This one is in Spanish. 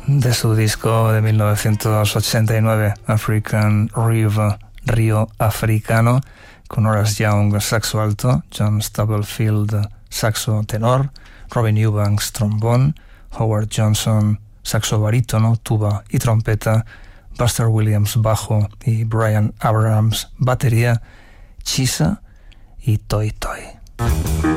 de su disco de 1989, African River, Río Africano, con Horace Young, saxo alto, John Stubblefield, saxo tenor, Robin Eubanks, trombón, Howard Johnson, saxo barítono, tuba y trompeta, Buster Williams, bajo, y Brian Abrams, batería, Chisa y Toy Toy.